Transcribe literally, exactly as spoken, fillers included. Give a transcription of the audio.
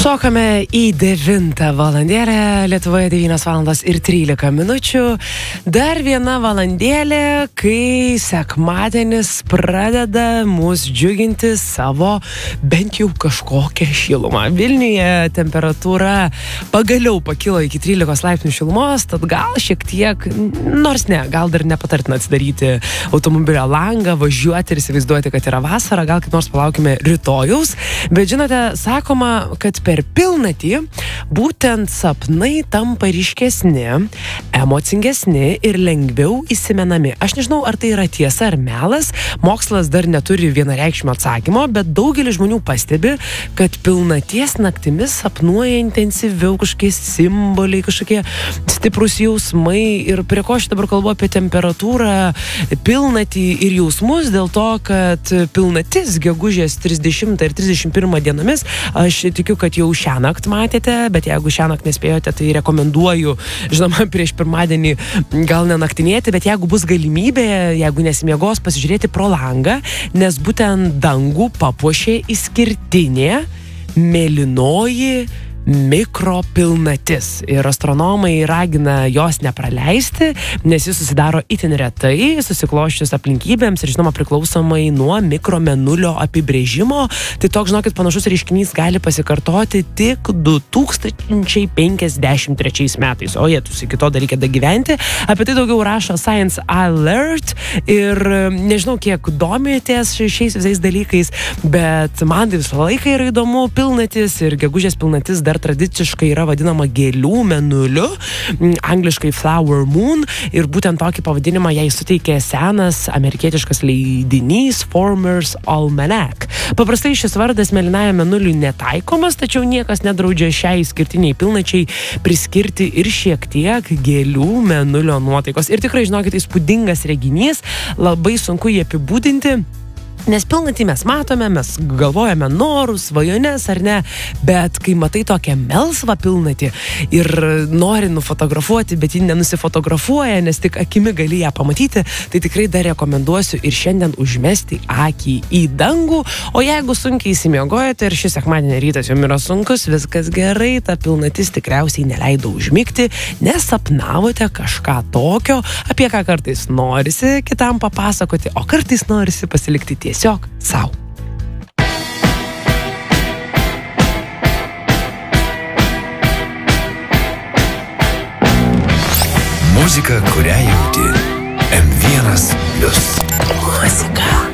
Šokame į devintą valandėlę, Lietuvoje devynios valandos ir trylika minučių. Dar viena valandėlė, kai sekmadienis pradeda mus džiuginti savo bent jau kažkokią šilumą. Vilniuje temperatūra pagaliau pakilo iki trylikos laipsnių šilumos, tad gal šiek tiek, nors ne, gal dar nepatartina atsidaryti automobilio langą, važiuoti ir įsivaizduoti, kad yra vasara, gal kaip nors palaukime rytojaus. Bet žinote, sakoma, kad per pilnatį būtent sapnai tampa ryškesni, emocingesni ir lengviau įsimenami. Aš nežinau, ar tai yra tiesa ar melas, mokslas dar neturi vienareikšmio atsakymo, bet daugelis žmonių pastebi, kad pilnaties naktimis sapnuoja intensyviau kažkokie simboliai, kažkokie stiprus jausmai. Ir prie ko aš dabar kalbu apie temperatūrą, pilnatį ir jausmus, dėl to, kad pilnatis gegužės trisdešimtą ir trisdešimt pirmą dienomis, aš tikiu, kad jau šią naktį matėte, bet jeigu šią naktį nespėjote, tai rekomenduoju, žinoma, prieš pirmadienį gal nenaktinėti, bet jeigu bus galimybė, jeigu nesimiegos, pasižiūrėti pro langą, nes būtent dangų papuošė išskirtinė mėlynoji mikropilnatis. Ir astronomai ragina jos nepraleisti, nes jis susidaro itin retai, susiklosčius aplinkybėms ir, žinoma, priklausomai nuo mikromėnulio apibrėžimo. Tai toks, žinokit, panašus reiškinys gali pasikartoti tik du tūkstančiai penkiasdešimt trečiais metais. O jėtus, iki to dar reikia dagyventi. Apie tai daugiau rašo Science Alert ir nežinau, kiek domitės šiais visais dalykais, bet man tai visą laiką yra įdomu. Pilnatis ir gegužės pilnatis dar tradiciškai yra vadinama gėlių mėnuliu, angliškai flower moon, ir būtent tokį pavadinimą jai suteikė senas amerikietiškas leidinys Farmer's Almanac. Paprastai šis vardas mėlynajam mėnuliui netaikomas, tačiau niekas nedraudžia šiai išskirtiniai pilnačiai priskirti ir šiek tiek gėlių mėnulio nuotaikos. Ir tikrai, žinokit, įspūdingas reginys, labai sunku jį apibūdinti. Nes pilnatį mes matome, mes galvojame norus, svajones ar ne, bet kai matai tokią melsvą pilnatį ir nori nufotografuoti, bet ji nenusifotografuoja, nes tik akimi gali ją pamatyti, tai tikrai dar rekomenduosiu ir šiandien užmesti akį į dangų. O jeigu sunkiai įsimiegojate ir šis sekmadienio rytas jums yra sunkus, viskas gerai, ta pilnatis tikriausiai neleido užmigti, nes sapnavote kažką tokio, apie ką kartais norisi kitam papasakoti, o kartais norisi pasilikti tiesiog sau. Muzika, kurią jauti. M vienas plius. Muzika.